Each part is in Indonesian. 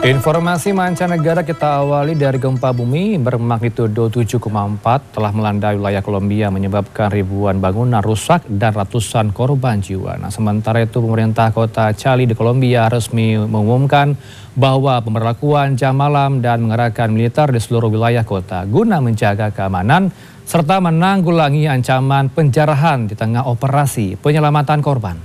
Informasi mancanegara kita awali dari gempa bumi bermagnitudo 7,4 telah melanda wilayah Kolombia menyebabkan ribuan bangunan rusak dan ratusan korban jiwa. Nah, sementara itu pemerintah kota Cali di Kolombia resmi mengumumkan bahwa pemberlakuan jam malam dan mengerahkan militer di seluruh wilayah kota guna menjaga keamanan serta menanggulangi ancaman penjarahan di tengah operasi penyelamatan korban.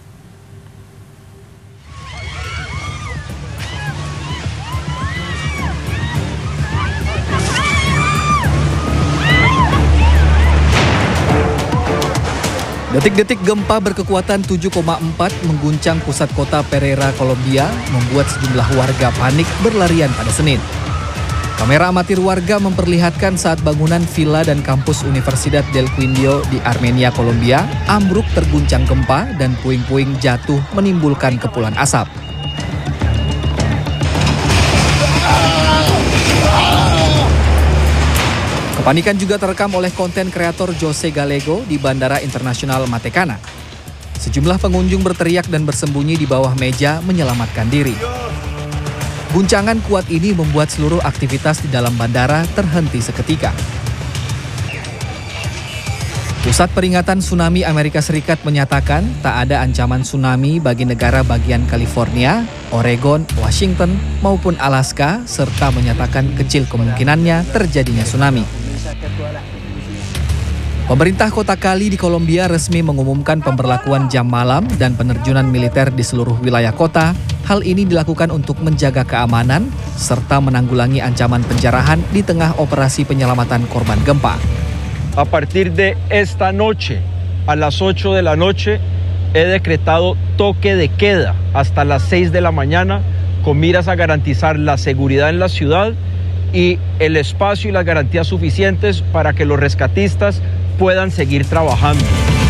Detik-detik gempa berkekuatan 7,4 mengguncang pusat kota Pereira, Kolombia, membuat sejumlah warga panik berlarian pada Senin. Kamera amatir warga memperlihatkan saat bangunan villa dan kampus Universidad del Quindío di Armenia, Kolombia, ambruk terguncang gempa dan puing-puing jatuh menimbulkan kepulan asap. Kepanikan juga terekam oleh konten kreator Jose Gallego di Bandara Internasional Matecana. Sejumlah pengunjung berteriak dan bersembunyi di bawah meja menyelamatkan diri. Guncangan kuat ini membuat seluruh aktivitas di dalam bandara terhenti seketika. Pusat Peringatan Tsunami Amerika Serikat menyatakan tak ada ancaman tsunami bagi negara bagian California, Oregon, Washington, maupun Alaska, serta menyatakan kecil kemungkinannya terjadinya tsunami. Pemerintah kota Cali di Kolombia resmi mengumumkan pemberlakuan jam malam dan penerjunan militer di seluruh wilayah kota. Hal ini dilakukan untuk menjaga keamanan serta menanggulangi ancaman penjarahan di tengah operasi penyelamatan korban gempa. A partir de esta noche, a las 8 de la noche, he decretado toque de queda hasta las 6 de la mañana con miras a garantizar la seguridad en la ciudad y el espacio y las garantías suficientes para que los rescatistas puedan seguir trabajando.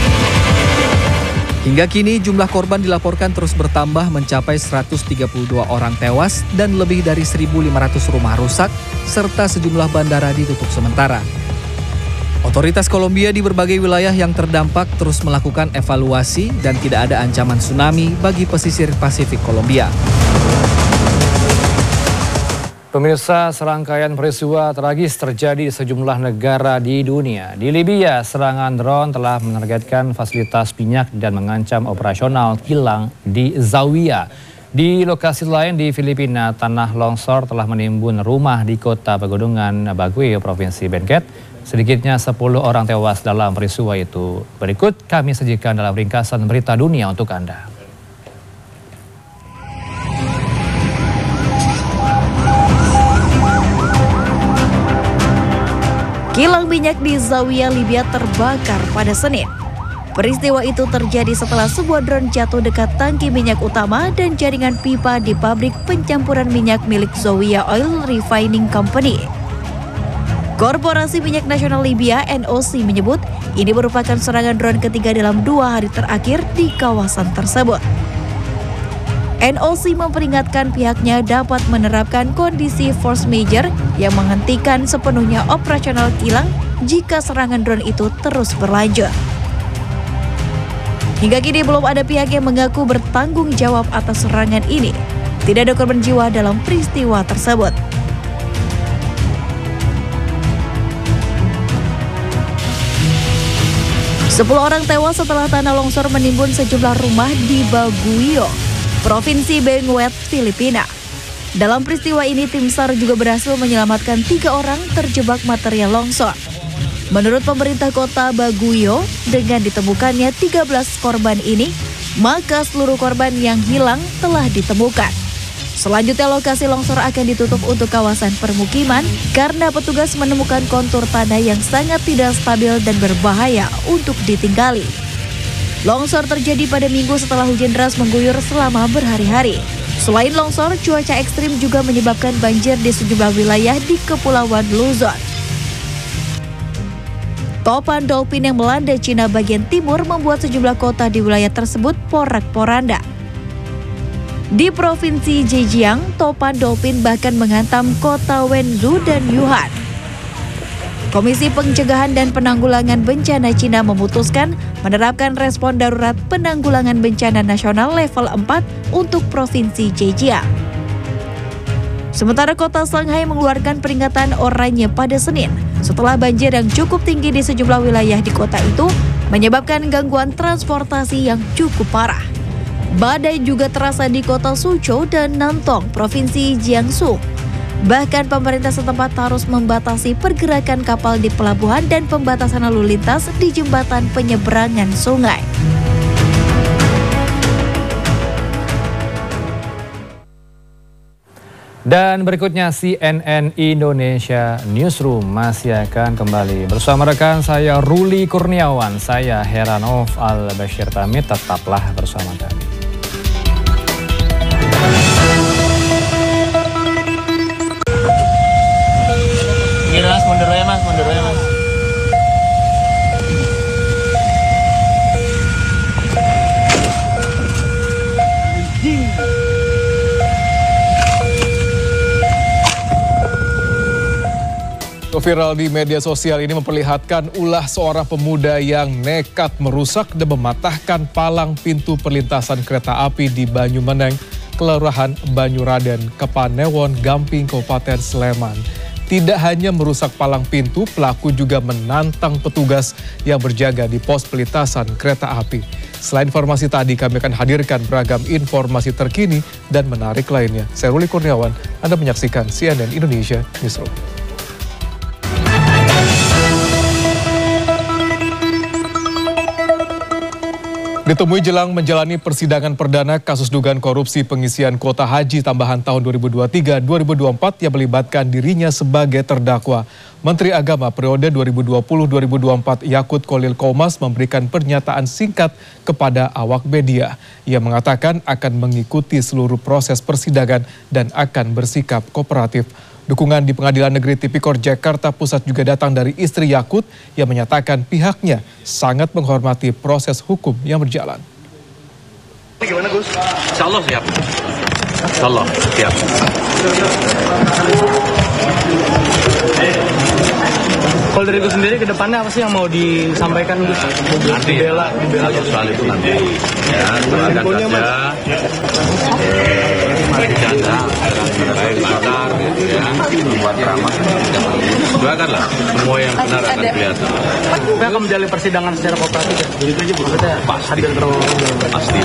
Hingga kini jumlah korban dilaporkan terus bertambah mencapai 132 orang tewas dan lebih dari 1.500 rumah rusak serta sejumlah bandara ditutup sementara. Otoritas Kolombia di berbagai wilayah yang terdampak terus melakukan evaluasi dan tidak ada ancaman tsunami bagi pesisir Pasifik Kolombia. Pemirsa, serangkaian peristiwa tragis terjadi di sejumlah negara di dunia. Di Libya, serangan drone telah menargetkan fasilitas minyak dan mengancam operasional kilang di Zawiya. Di lokasi lain di Filipina, tanah longsor telah menimbun rumah di kota pegunungan Baguio, Provinsi Benguet. Sedikitnya 10 orang tewas dalam peristiwa itu. Berikut kami sajikan dalam ringkasan berita dunia untuk Anda. Kilang minyak di Zawiya, Libya terbakar pada Senin. Peristiwa itu terjadi setelah sebuah drone jatuh dekat tangki minyak utama dan jaringan pipa di pabrik pencampuran minyak milik Zawiya Oil Refining Company. Korporasi Minyak Nasional Libya (NOC) menyebut ini merupakan serangan drone ketiga dalam 2 hari terakhir di kawasan tersebut. NOC memperingatkan pihaknya dapat menerapkan kondisi force majeure yang menghentikan sepenuhnya operasional kilang jika serangan drone itu terus berlanjut. Hingga kini belum ada pihak yang mengaku bertanggung jawab atas serangan ini. Tidak ada korban jiwa dalam peristiwa tersebut. Sepuluh orang tewas setelah tanah longsor menimbun sejumlah rumah di Baguio, Provinsi Benguet, Filipina. Dalam peristiwa ini, tim SAR juga berhasil menyelamatkan 3 orang terjebak material longsor. Menurut pemerintah kota Baguio, dengan ditemukannya 13 korban ini, maka seluruh korban yang hilang telah ditemukan. Selanjutnya lokasi longsor akan ditutup untuk kawasan permukiman karena petugas menemukan kontur tanah yang sangat tidak stabil dan berbahaya untuk ditinggali. Longsor terjadi pada Minggu setelah hujan deras mengguyur selama berhari-hari. Selain longsor, cuaca ekstrim juga menyebabkan banjir di sejumlah wilayah di Kepulauan Luzon. Topan dolphin yang melanda Cina bagian timur membuat sejumlah kota di wilayah tersebut porak-poranda. Di Provinsi Zhejiang, topan dolphin bahkan menghantam kota Wenzhou dan Yuhan. Komisi Pencegahan dan Penanggulangan Bencana Cina memutuskan menerapkan respon darurat penanggulangan bencana nasional level 4 untuk Provinsi Zhejiang. Sementara kota Shanghai mengeluarkan peringatan oranye pada Senin setelah banjir yang cukup tinggi di sejumlah wilayah di kota itu menyebabkan gangguan transportasi yang cukup parah. Badai juga terasa di kota Suzhou dan Nantong, Provinsi Jiangsu. Bahkan pemerintah setempat harus membatasi pergerakan kapal di pelabuhan dan pembatasan lalu lintas di jembatan penyeberangan sungai. Dan berikutnya CNN Indonesia Newsroom masih akan kembali bersama rekan saya Ruli Kurniawan. Saya Heranov Al-Bashir pamit, tetaplah bersama kami. Gini mas, mundur aja mas, mundur aja mas. Viral di media sosial ini memperlihatkan ulah seorang pemuda yang nekat merusak dan mematahkan palang pintu perlintasan kereta api di Banyumeneng, Kelurahan Banyuraden, Kepanewon, Gamping, Kabupaten Sleman. Tidak hanya merusak palang pintu, pelaku juga menantang petugas yang berjaga di pos perlintasan kereta api. Selain informasi tadi, kami akan hadirkan beragam informasi terkini dan menarik lainnya. Saya Ruli Kurniawan, Anda menyaksikan CNN Indonesia Newsroom. Ditemui jelang menjalani persidangan perdana kasus dugaan korupsi pengisian kuota haji tambahan tahun 2023-2024 yang melibatkan dirinya sebagai terdakwa. Menteri Agama periode 2020-2024 Yakut Kholil Qomas memberikan pernyataan singkat kepada awak media. Ia mengatakan akan mengikuti seluruh proses persidangan dan akan bersikap kooperatif. Dukungan di Pengadilan Negeri Tipikor Jakarta Pusat juga datang dari istri Yakut yang menyatakan pihaknya sangat menghormati proses hukum yang berjalan. Gimana Gus? Insya Allah siap. Insya Allah siap. Kalau dari Gus sendiri ke depannya apa sih yang mau disampaikan Gus? Nanti dibela soal itu nanti. Ya, doakan saja. Bercanda, baik lancar, ya, membuat ramah. Doakanlah, semua yang benar akan kelihatan. Kita akan menjalani persidangan secara kooperatif ya? Jadi itu aja Bu, kita pasti. Pasti.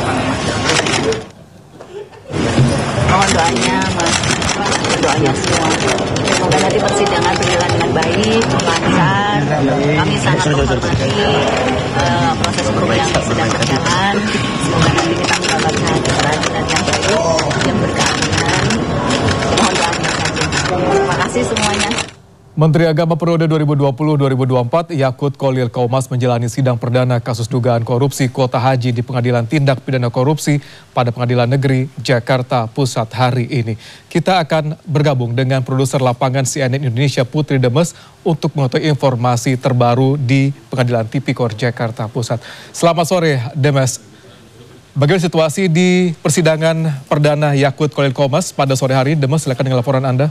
Mohon doanya Mas, doanya semua. Semoga nanti persidangan berjalan dengan baik, lancar. Kami sangat menghormati proses hukum yang sedang berjalan. Semoga nanti kita mendapatkan keadilan yang baik, yang berkeadilan. Mohon doanya saja. Terima kasih semuanya. Menteri Agama periode 2020-2024 Yakut Kholil Qomas menjalani sidang perdana kasus dugaan korupsi kuota haji di Pengadilan Tindak Pidana Korupsi pada Pengadilan Negeri Jakarta Pusat hari ini. Kita akan bergabung dengan produser lapangan CNN Indonesia Putri Demes untuk mengetahui informasi terbaru di Pengadilan Tipikor Jakarta Pusat. Selamat sore Demes. Bagaimana situasi di persidangan perdana Yakut Kholil Qomas pada sore hari? Demes, silakan dengan laporan Anda.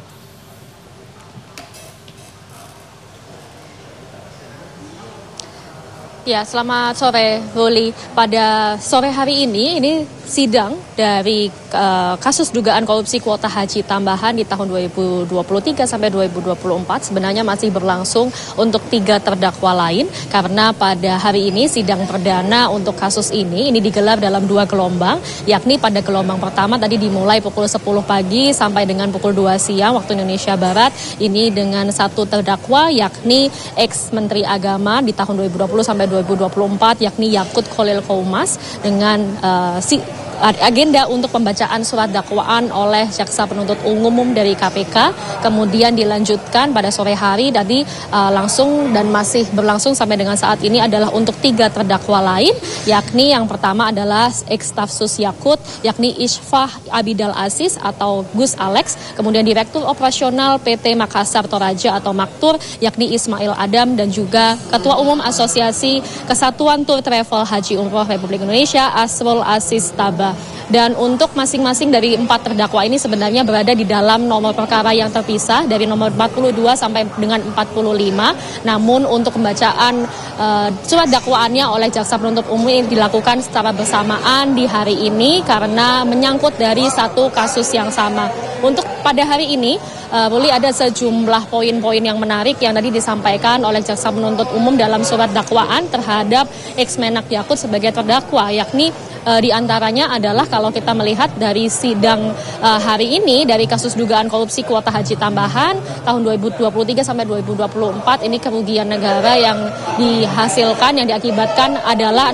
Ya, selamat sore Ruli. Pada sore hari ini sidang dari kasus dugaan korupsi kuota haji tambahan di tahun 2023 sampai 2024 sebenarnya masih berlangsung untuk 3 terdakwa lain karena pada hari ini sidang perdana untuk kasus ini digelar dalam 2 gelombang, yakni pada gelombang pertama tadi dimulai pukul 10 pagi sampai dengan pukul 2 siang waktu Indonesia Barat. Ini dengan 1 terdakwa yakni ex-Menteri Agama di tahun 2020 sampai 2024 yakni Yakut Kholil Qomas dengan agenda untuk pembacaan surat dakwaan oleh Jaksa Penuntut Umum dari KPK, kemudian dilanjutkan pada sore hari tadi langsung dan masih berlangsung sampai dengan saat ini adalah untuk 3 terdakwa lain, yakni yang pertama adalah ex-Stafsus Yakut, yakni Isfah Abidal Aziz atau Gus Alex, kemudian Direktur Operasional PT Makassar Toraja atau Maktur, yakni Ismail Adam, dan juga Ketua Umum Asosiasi Kesatuan Tur Travel Haji Umroh Republik Indonesia Asrul Aziz Tabari. Dan untuk masing-masing dari 4 terdakwa ini sebenarnya berada di dalam nomor perkara yang terpisah dari nomor 42 sampai dengan 45. Namun untuk pembacaan surat dakwaannya oleh jaksa penuntut umum ini dilakukan secara bersamaan di hari ini karena menyangkut dari satu kasus yang sama. Untuk pada hari ini, Ruli, ada sejumlah poin-poin yang menarik yang tadi disampaikan oleh jaksa penuntut umum dalam surat dakwaan terhadap ex-Menak Yakut sebagai terdakwa, yakni diantaranya adalah kalau kita melihat dari sidang hari ini dari kasus dugaan korupsi kuota haji tambahan tahun 2023 sampai 2024, ini kerugian negara yang dihasilkan, yang diakibatkan adalah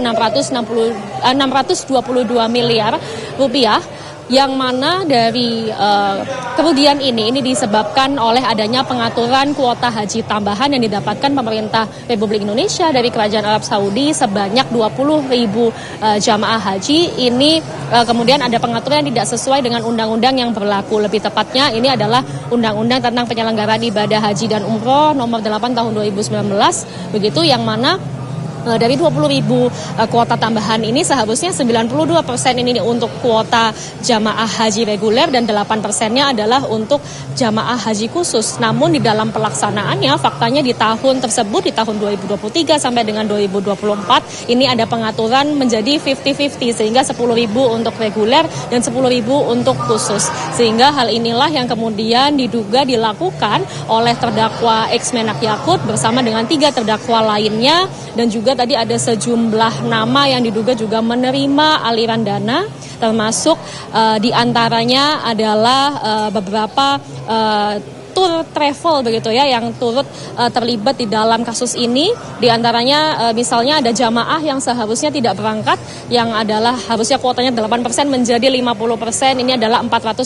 622 miliar rupiah, yang mana dari kerugian ini disebabkan oleh adanya pengaturan kuota haji tambahan yang didapatkan pemerintah Republik Indonesia dari Kerajaan Arab Saudi sebanyak 20.000 jamaah haji. Ini kemudian ada pengaturan yang tidak sesuai dengan undang-undang yang berlaku. Lebih tepatnya ini adalah Undang-Undang tentang Penyelenggaraan Ibadah Haji dan Umroh nomor 8 tahun 2019, begitu, yang mana dari 20.000 kuota tambahan ini seharusnya 92% ini untuk kuota jamaah haji reguler dan 8%-nya adalah untuk jamaah haji khusus. Namun di dalam pelaksanaannya faktanya di tahun tersebut, di tahun 2023 sampai dengan 2024 ini ada pengaturan menjadi 50-50, sehingga 10.000 untuk reguler dan 10.000 untuk khusus. Sehingga hal inilah yang kemudian diduga dilakukan oleh terdakwa ex-Menak Yakut bersama dengan 3 terdakwa lainnya, dan juga tadi ada sejumlah nama yang diduga juga menerima aliran dana, termasuk diantaranya adalah beberapa tour travel begitu ya yang turut terlibat di dalam kasus ini. Di antaranya misalnya ada jamaah yang seharusnya tidak berangkat, yang adalah harusnya kuotanya 8% menjadi 50%. Ini adalah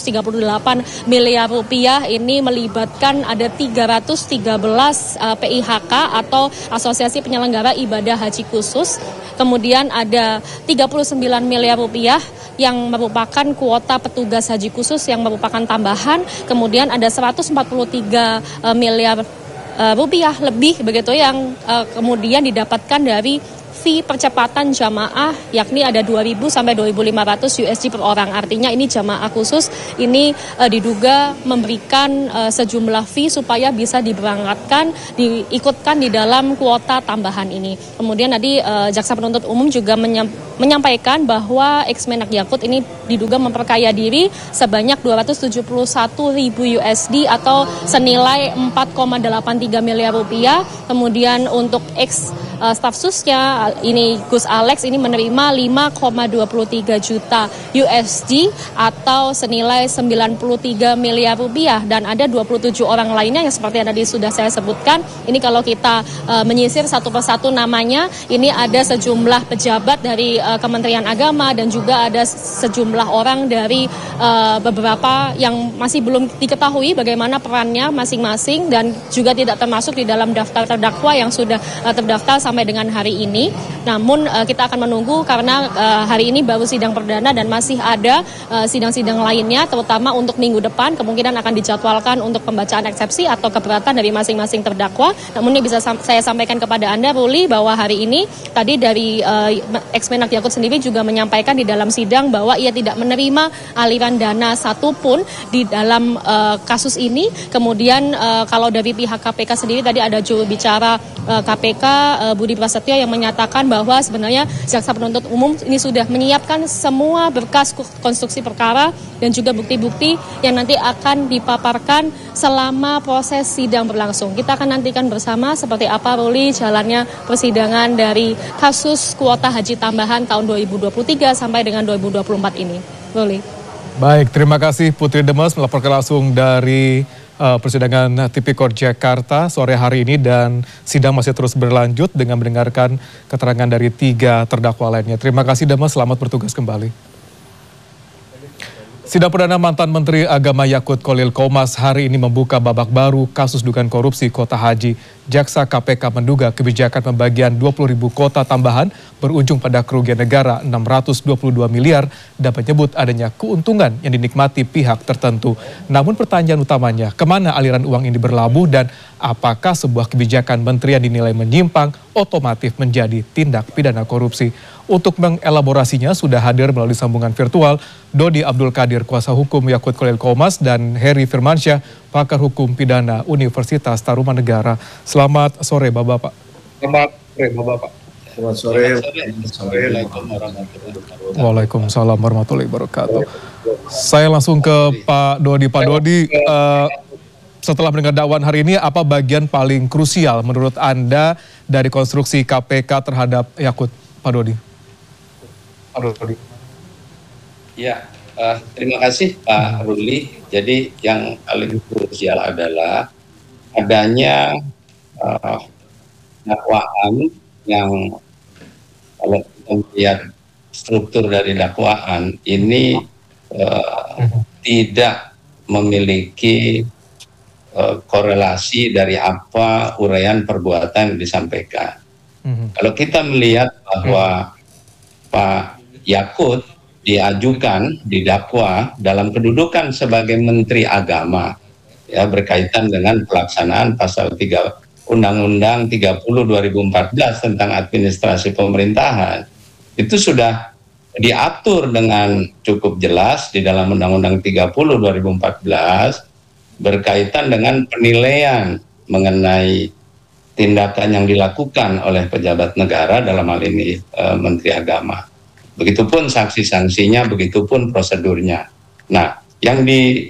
438 miliar rupiah. Ini melibatkan ada 313 PIHK atau Asosiasi Penyelenggara Ibadah Haji Khusus. Kemudian ada 39 miliar rupiah yang merupakan kuota petugas haji khusus yang merupakan tambahan. Kemudian ada 143 miliar rupiah lebih begitu yang kemudian didapatkan dari fee percepatan jamaah, yakni ada 2.000 sampai 2.500 USD per orang. Artinya ini jamaah khusus ini diduga memberikan sejumlah fee supaya bisa diberangkatkan, diikutkan di dalam kuota tambahan ini. Kemudian tadi jaksa penuntut umum juga menyampaikan bahwa ex-Menak Yakut ini diduga memperkaya diri sebanyak 271.000 USD atau senilai 4,83 miliar rupiah. Kemudian untuk staf susnya ini Gus Alex ini menerima 5,23 juta USD atau senilai 93 miliar rupiah, dan ada 27 orang lainnya yang seperti yang tadi sudah saya sebutkan. Ini kalau kita menyisir satu persatu namanya, ini ada sejumlah pejabat dari Kementerian Agama dan juga ada sejumlah orang dari beberapa yang masih belum diketahui bagaimana perannya masing-masing dan juga tidak termasuk di dalam daftar terdakwa yang sudah terdaftar sampai dengan hari ini. Namun kita akan menunggu karena hari ini baru sidang perdana dan masih ada sidang-sidang lainnya, terutama untuk minggu depan kemungkinan akan dijadwalkan untuk pembacaan eksepsi atau keberatan dari masing-masing terdakwa. Namun ini bisa saya sampaikan kepada Anda, Ruli, bahwa hari ini tadi dari ex-Menak Yakut sendiri juga menyampaikan di dalam sidang bahwa ia tidak menerima aliran dana satupun di dalam kasus ini. Kemudian kalau dari pihak KPK sendiri tadi ada juru bicara KPK Budi Prasetyo yang menyatakan bahwa sebenarnya jaksa penuntut umum ini sudah menyiapkan semua berkas konstruksi perkara dan juga bukti-bukti yang nanti akan dipaparkan selama proses sidang berlangsung. Kita akan nantikan bersama seperti apa, Ruli, jalannya persidangan dari kasus kuota haji tambahan tahun 2023 sampai dengan 2024 ini. Ruli. Baik, terima kasih Putri Demes melaporkan langsung dari persidangan Tipikor Jakarta sore hari ini, dan sidang masih terus berlanjut dengan mendengarkan keterangan dari 3 terdakwa lainnya. Terima kasih Demes, selamat bertugas kembali. Sidang perdana mantan Menteri Agama Yakut Khalil Qomas hari ini membuka babak baru kasus dugaan korupsi kuota haji. Jaksa KPK menduga kebijakan pembagian 20.000 kuota tambahan berujung pada kerugian negara 622 miliar dan menyebut adanya keuntungan yang dinikmati pihak tertentu. Namun pertanyaan utamanya, kemana aliran uang ini berlabuh dan apakah sebuah kebijakan menteri yang dinilai menyimpang otomatis menjadi tindak pidana korupsi. Untuk mengelaborasinya sudah hadir melalui sambungan virtual Dodi Abdul Qadir, kuasa hukum Yakut Kolil Komas, dan Heri Firmansyah, pakar hukum pidana Universitas Tarumanegara. Selamat sore Bapak-Bapak. Selamat sore Bapak-Bapak. Selamat sore. Waalaikumsalam warahmatullahi wabarakatuh. Saya langsung ke Pak Dodi. Pak Dodi, setelah mendengar dakwaan hari ini, apa bagian paling krusial menurut Anda dari konstruksi KPK terhadap Yakut, Pak Dodi? Ya, terima kasih Pak Ruli. Jadi yang paling krusial adalah adanya dakwaan yang kalau kita melihat struktur dari dakwaan ini tidak memiliki korelasi dari apa uraian perbuatan yang disampaikan. Kalau kita melihat bahwa Pak Yakut diajukan, didakwa dalam kedudukan sebagai Menteri Agama, ya, berkaitan dengan pelaksanaan pasal 3 Undang-Undang 30 2014 tentang administrasi pemerintahan, itu sudah diatur dengan cukup jelas di dalam Undang-Undang 30 2014 berkaitan dengan penilaian mengenai tindakan yang dilakukan oleh pejabat negara, dalam hal ini Menteri Agama. Begitupun sanksi-sanksinya, begitupun prosedurnya. Nah, yang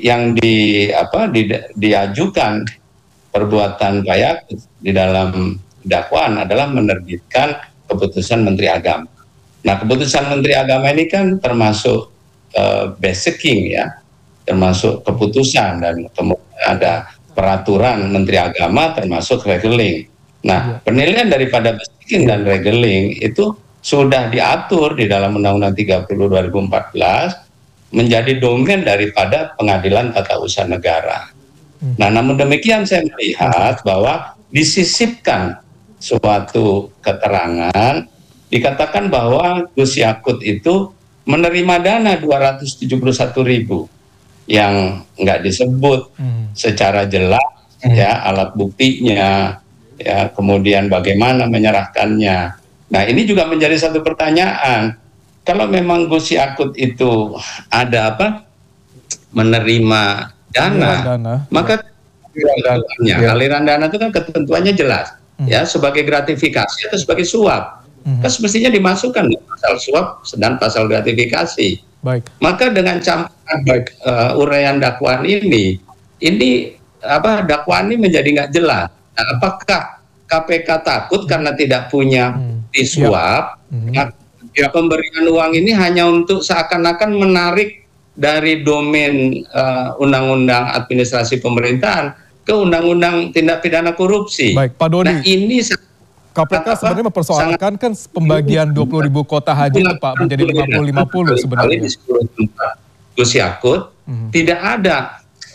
diajukan perbuatan Pak Yakut di dalam dakwaan adalah menerbitkan keputusan Menteri Agama. Nah, keputusan Menteri Agama ini kan termasuk basicking, ya, termasuk keputusan, dan kemudian ada peraturan Menteri Agama termasuk regeling. Nah, penilaian daripada basicking dan regeling itu sudah diatur di dalam Undang-Undang 30 2014 menjadi domain daripada Pengadilan Tata Usaha Negara. Nah, namun demikian saya melihat bahwa disisipkan suatu keterangan, dikatakan bahwa Gus Yakut itu menerima dana 271.000 yang nggak disebut secara jelas, ya, alat buktinya, ya, kemudian bagaimana menyerahkannya. Nah, ini juga menjadi satu pertanyaan. Kalau memang Gus Yakut itu ada menerima dana, maka aliran dana itu kan ketentuannya jelas, ya, sebagai gratifikasi atau sebagai suap. Kan semestinya dimasukkan pasal suap dan pasal gratifikasi. Baik. Maka dengan campuran uraian dakwaan ini dakwaan ini menjadi nggak jelas. Nah, apakah KPK takut karena tidak punya bukti suap? Pemberian uang ini hanya untuk seakan-akan menarik dari domain Undang-Undang Administrasi Pemerintahan ke Undang-Undang Tindak Pidana Korupsi. Baik, Pak Dodi. Nah, ini KPK sebenarnya mempersoalkan kan pembagian 20.000 kota haji, Pak, menjadi 50-50 sebenarnya. Di 10 tempat Gus Yakut tidak ada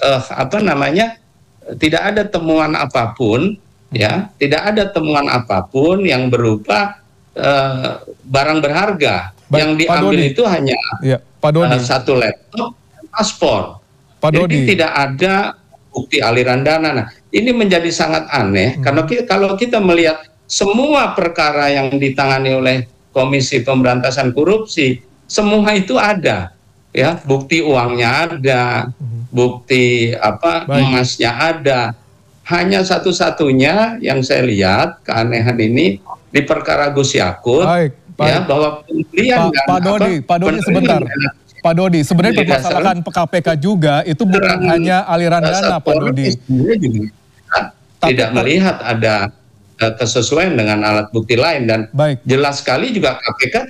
tidak ada temuan apapun, ya, tidak ada temuan apapun yang berupa barang berharga. Baik, yang diambil itu hanya satu laptop dan paspor. Jadi tidak ada bukti aliran dana. Nah, ini menjadi sangat aneh karena kalau kita melihat semua perkara yang ditangani oleh Komisi Pemberantasan Korupsi, semua itu ada, ya, bukti uangnya ada, bukti emasnya ada. Hanya satu-satunya yang saya lihat keanehan ini di perkara Gus Yakut, ya, bahwa pembelian Pak Dodi sebentar. Pak Dodi, sebenarnya permasalahan KPK juga itu bukan hanya aliran dana, Pak Dodi. Tidak melihat ada kesesuaian dengan alat bukti lain, dan jelas sekali juga KPK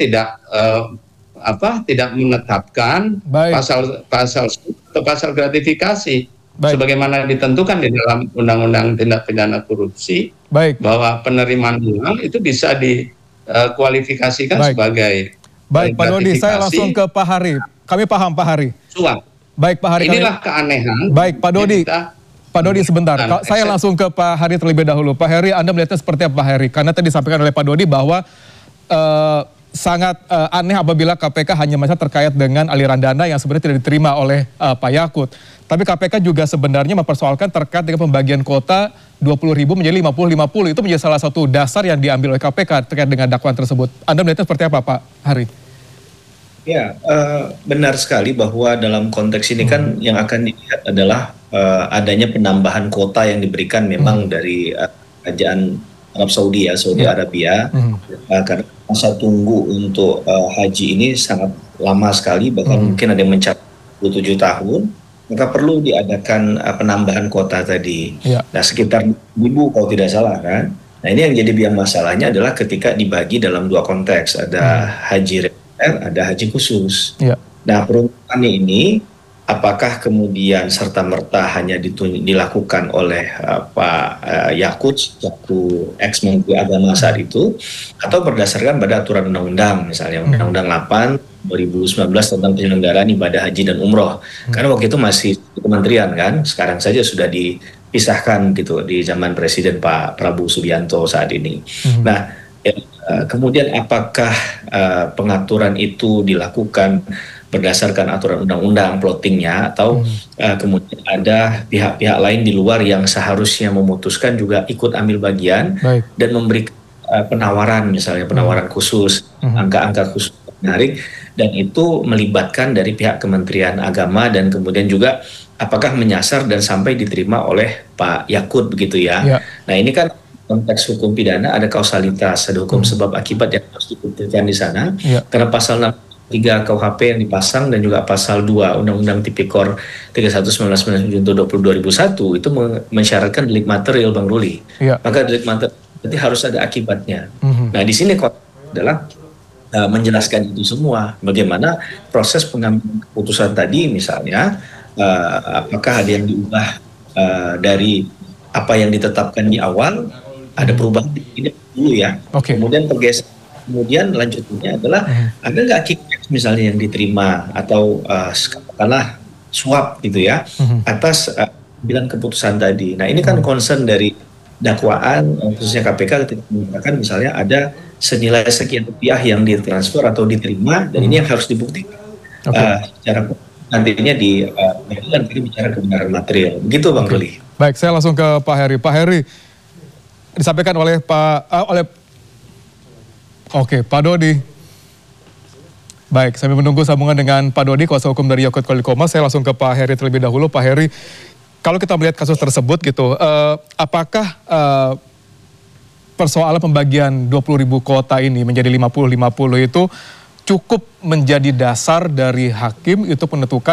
tidak menetapkan pasal gratifikasi sebagaimana ditentukan di dalam Undang-Undang Tindak Pidana Korupsi, bahwa penerimaan uang itu bisa dikualifikasikan sebagai Pak Dodi, saya langsung ke Pak Hari. Kami paham, Pak Hari. Suap. Baik, Pak Hari. Inilah keanehan. Baik, Pak Dodi. Pak Dodi sebentar, saya langsung ke Pak Hari terlebih dahulu. Pak Hari, Anda melihatnya seperti apa, Pak Hari? Karena tadi disampaikan oleh Pak Dodi bahwa sangat aneh apabila KPK hanya melihat terkait dengan aliran dana yang sebenarnya tidak diterima oleh Pak Yakut. Tapi KPK juga sebenarnya mempersoalkan terkait dengan pembagian kuota 20.000 menjadi 50-50. Itu menjadi salah satu dasar yang diambil oleh KPK terkait dengan dakwaan tersebut. Anda melihatnya seperti apa, Pak Hari? Ya, benar sekali bahwa dalam konteks ini kan yang akan dilihat adalah adanya penambahan kuota yang diberikan memang dari kerajaan Arab Saudi ya, Saudi Arabia. Karena masa tunggu untuk haji ini sangat lama sekali, bahkan mungkin ada yang mencapai 27 tahun. Maka perlu diadakan penambahan kuota tadi. Nah, sekitar 1.000 kalau tidak salah kan. Nah, ini yang jadi biang masalahnya adalah ketika dibagi dalam dua konteks, ada haji reguler, ada haji khusus. Nah, peruntukannya ini apakah kemudian serta-merta hanya dilakukan oleh Pak Yakut selaku ex-menteri agama saat itu, atau berdasarkan pada aturan undang-undang, misalnya Undang-Undang 8 2019 tentang penyelenggaraan ibadah haji dan umroh. Karena waktu itu masih kementerian kan, sekarang saja sudah dipisahkan gitu di zaman Presiden Pak Prabowo Subianto saat ini. Nah, kemudian apakah pengaturan itu dilakukan berdasarkan aturan undang-undang plottingnya, atau kemudian ada pihak-pihak lain di luar yang seharusnya memutuskan juga ikut ambil bagian dan memberi penawaran, misalnya penawaran khusus, angka-angka khusus menarik, dan itu melibatkan dari pihak Kementerian Agama, dan kemudian juga apakah menyasar dan sampai diterima oleh Pak Yakut begitu ya. Nah, ini kan konteks hukum pidana ada kausalitas, ada hukum sebab akibat yang harus dibuktikan di sana. Karena pasal 3 KUHP yang dipasang dan juga pasal 2 Undang-Undang Tipikor 31/1999 junto 20/2001 itu mensyaratkan delik material, Bang Ruli. Maka delik material berarti harus ada akibatnya. Nah, di sini adalah menjelaskan itu semua. Bagaimana proses pengambilan keputusan tadi, misalnya apakah ada yang diubah dari apa yang ditetapkan di awal, ada perubahan ini dulu ya. Kemudian tergeser. Kemudian lanjutnya adalah ada nggak kickback misalnya yang diterima, atau katakanlah suap gitu ya atas ambilan keputusan tadi. Nah, ini kan concern dari dakwaan, khususnya KPK ketika mengatakan misalnya ada senilai sekian rupiah yang ditransfer atau diterima, dan ini yang harus dibuktikan secara nantinya di pengadilan, bicara kebenaran material. Begitu, Bang Ruli. Baik, saya langsung ke Pak Heri. Pak Heri, disampaikan oleh Pak Dodi. Baik, sambil menunggu sambungan dengan Pak Dodi, kuasa hukum dari Yakut Khalil Qomas, saya langsung ke Pak Heri terlebih dahulu. Pak Heri, kalau kita melihat kasus tersebut gitu, apakah persoalan pembagian 20.000 kuota ini menjadi 50-50 itu cukup menjadi dasar dari hakim itu menentukan